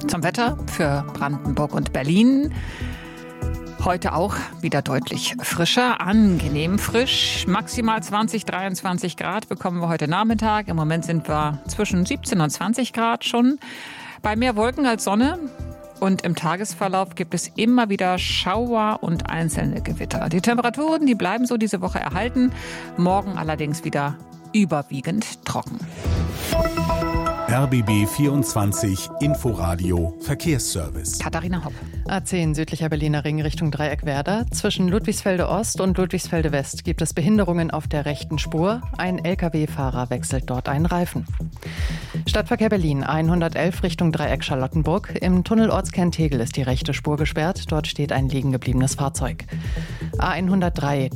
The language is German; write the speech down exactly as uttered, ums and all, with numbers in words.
Zum Wetter für Brandenburg und Berlin. Heute auch wieder deutlich frischer, angenehm frisch. Maximal zwanzig, dreiundzwanzig Grad bekommen wir heute Nachmittag. Im Moment sind wir zwischen siebzehn und zwanzig Grad schon. Bei mehr Wolken als Sonne. Und im Tagesverlauf gibt es immer wieder Schauer und einzelne Gewitter. Die Temperaturen, die bleiben so diese Woche erhalten. Morgen allerdings wieder überwiegend trocken. R B B vierundzwanzig Inforadio Verkehrsservice. Katharina Hopp. A zehn südlicher Berliner Ring Richtung Dreieckwerder. Zwischen Ludwigsfelde Ost und Ludwigsfelde West gibt es Behinderungen auf der rechten Spur. Ein L K W-Fahrer wechselt dort einen Reifen. Stadtverkehr Berlin hundertelf Richtung Dreieck Charlottenburg. Im Tunnel Ortskern Tegel ist die rechte Spur gesperrt. Dort steht ein liegen gebliebenes Fahrzeug. A hundertdrei